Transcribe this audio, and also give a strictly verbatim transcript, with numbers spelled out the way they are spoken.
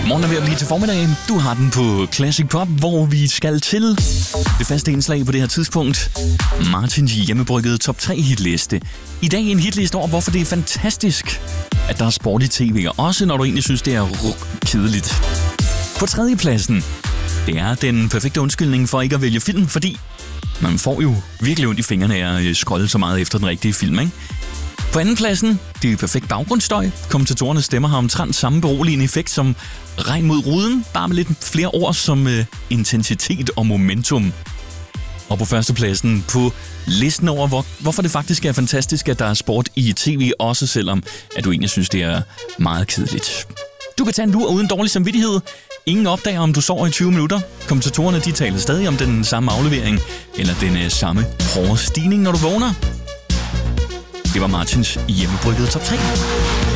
Morgen er ved at blive til formiddag. Du har den på Classic Pop, hvor vi skal til det faste indslag på det her tidspunkt. Martins hjemmebryggede top tre hitliste. I dag en hitliste over, hvorfor det er fantastisk, at der er sport i tv, også når du egentlig synes, det er ruk kedeligt. På tredje pladsen, det er den perfekte undskyldning for ikke at vælge film, fordi man får jo virkelig ondt i fingrene af at scrolle så meget efter den rigtige film, ikke? På anden pladsen, det er perfekt baggrundsstøj. Kommentatorernes stemmer har omtrent samme beroligende effekt som regn mod ruden, bare med lidt flere ord som uh, intensitet og momentum. Og på førstepladsen på listen over, hvor, hvorfor det faktisk er fantastisk, at der er sport i tv, også selvom at du egentlig synes, det er meget kedeligt. Du kan tage en lur uden dårlig samvittighed. Ingen opdager, om du sover i tyve minutter. Kommentatorerne de taler stadig om den samme aflevering, eller den uh, samme hårde stigning, når du vågner. Det var Martins hjemmebryggede top tre.